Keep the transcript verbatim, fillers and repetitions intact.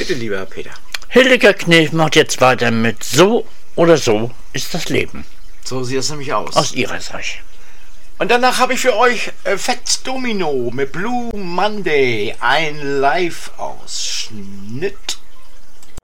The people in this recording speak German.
Bitte, lieber Peter. Hildegard Knef macht jetzt weiter mit So oder so ist das Leben. So sieht es nämlich aus. Aus ihrer Sicht. Und danach habe ich für euch äh, Fats Domino mit Blue Monday. Ein Live-Ausschnitt.